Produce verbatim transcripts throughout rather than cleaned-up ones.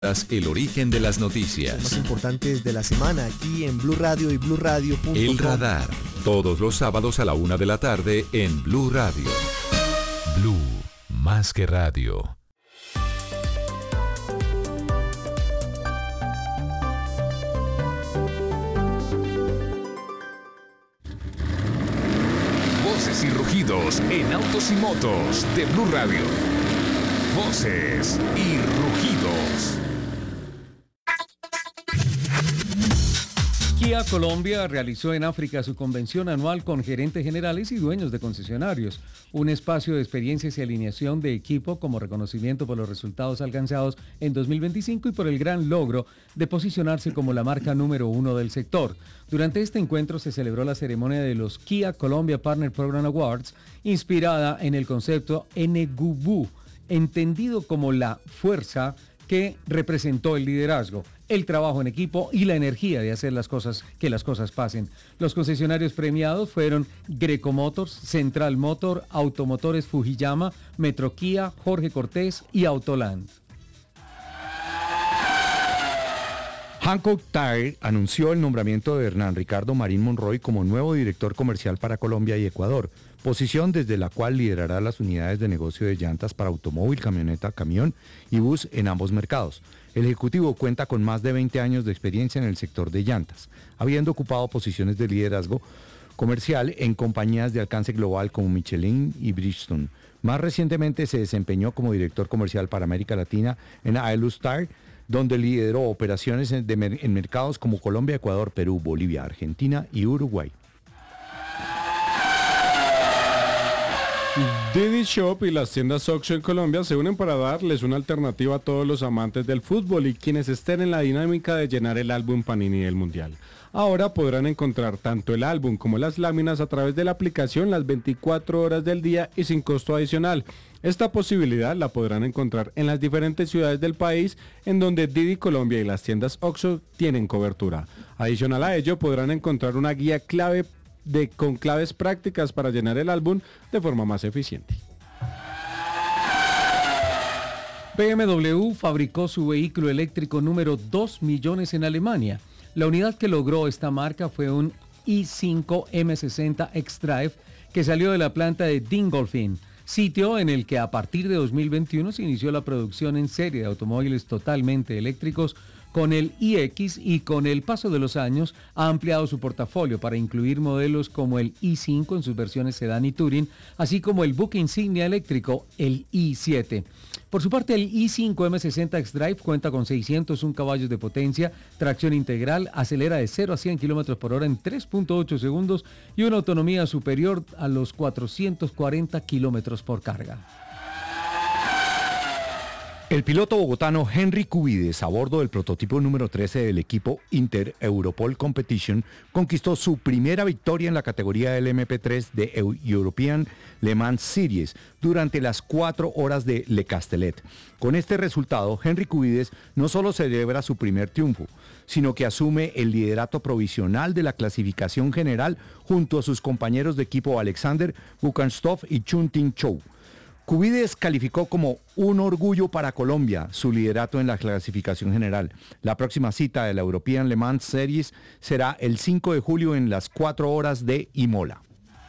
El origen de las Los noticias. más importantes de la semana aquí en Blue Radio y Blue Radio punto com. El Radar. Todos los sábados a la una de la tarde en Blue Radio. Blue, más que radio. Voces y rugidos en autos y motos de Blue Radio. Voces y rugidos. Kia Colombia realizó en África su convención anual con gerentes generales y dueños de concesionarios, un espacio de experiencias y alineación de equipo como reconocimiento por los resultados alcanzados en dos mil veinticinco y por el gran logro de posicionarse como la marca número uno del sector. Durante este encuentro se celebró la ceremonia de los Kia Colombia Partner Program Awards, inspirada en el concepto N G U B U, entendido como la fuerza que representó el liderazgo, el trabajo en equipo y la energía de hacer las cosas, que las cosas pasen. Los concesionarios premiados fueron Greco Motors, Central Motor, Automotores Fujiyama, Metro Kia, Jorge Cortés y Autoland. Hankook Tire anunció el nombramiento de Hernán Ricardo Marín Monroy como nuevo director comercial para Colombia y Ecuador, posición desde la cual liderará las unidades de negocio de llantas para automóvil, camioneta, camión y bus en ambos mercados. El ejecutivo cuenta con más de veinte años de experiencia en el sector de llantas, habiendo ocupado posiciones de liderazgo comercial en compañías de alcance global como Michelin y Bridgestone. Más recientemente se desempeñó como director comercial para América Latina en Aelus Tire, donde lideró operaciones en, de, en mercados como Colombia, Ecuador, Perú, Bolivia, Argentina y Uruguay. Didi Shop y las tiendas Oxxo en Colombia se unen para darles una alternativa a todos los amantes del fútbol y quienes estén en la dinámica de llenar el álbum Panini del Mundial. Ahora podrán encontrar tanto el álbum como las láminas a través de la aplicación las veinticuatro horas del día y sin costo adicional. Esta posibilidad la podrán encontrar en las diferentes ciudades del país en donde Didi Colombia y las tiendas Oxxo tienen cobertura. Adicional a ello podrán encontrar una guía clave de, con claves prácticas para llenar el álbum de forma más eficiente. B M W fabricó su vehículo eléctrico número dos millones en Alemania. La unidad que logró esta marca fue un i cinco eme sesenta X-Drive que salió de la planta de Dingolfing, sitio en el que a partir de dos mil veintiuno se inició la producción en serie de automóviles totalmente eléctricos con el iX, y con el paso de los años ha ampliado su portafolio para incluir modelos como el i cinco en sus versiones sedán y touring, así como el buque insignia eléctrico, el i siete. Por su parte, el i cinco eme sesenta X-Drive cuenta con seiscientos uno caballos de potencia, tracción integral, acelera de cero a cien kilómetros por hora en tres punto ocho segundos y una autonomía superior a los cuatrocientos cuarenta kilómetros por carga. El piloto bogotano Henry Cubides, a bordo del prototipo número trece del equipo Inter Europol Competition, conquistó su primera victoria en la categoría del eme pe tres de European Le Mans Series durante las cuatro horas de Le Castellet. Con este resultado, Henry Cubides no solo celebra su primer triunfo, sino que asume el liderato provisional de la clasificación general junto a sus compañeros de equipo Alexander Bukanstov y Chun Ting Chou. Cubides calificó como un orgullo para Colombia su liderato en la clasificación general. La próxima cita de la European Le Mans Series será el cinco de julio en las cuatro horas de Imola.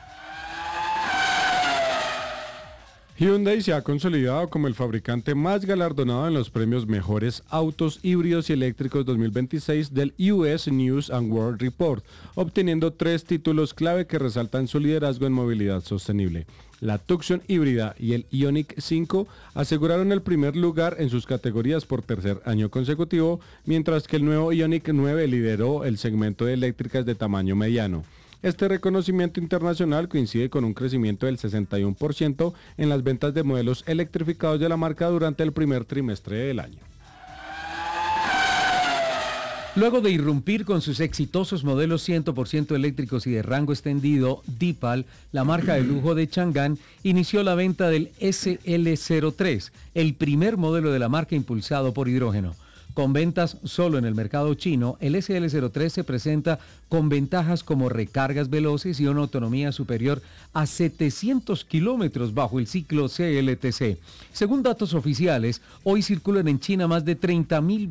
Hyundai se ha consolidado como el fabricante más galardonado en los premios Mejores Autos Híbridos y Eléctricos dos mil veintiséis del U S News and World Report, obteniendo tres títulos clave que resaltan su liderazgo en movilidad sostenible. La Tucson híbrida y el Ioniq cinco aseguraron el primer lugar en sus categorías por tercer año consecutivo, mientras que el nuevo Ioniq nueve lideró el segmento de eléctricas de tamaño mediano. Este reconocimiento internacional coincide con un crecimiento del sesenta y uno por ciento en las ventas de modelos electrificados de la marca durante el primer trimestre del año. Luego de irrumpir con sus exitosos modelos cien por ciento eléctricos y de rango extendido, Deepal, la marca de lujo de Chang'an, inició la venta del ese ele cero tres, el primer modelo de la marca impulsado por hidrógeno. Con ventas solo en el mercado chino, el S L cero tres se presenta con ventajas como recargas veloces y una autonomía superior a setecientos kilómetros bajo el ciclo C L T C. Según datos oficiales, hoy circulan en China más de treinta mil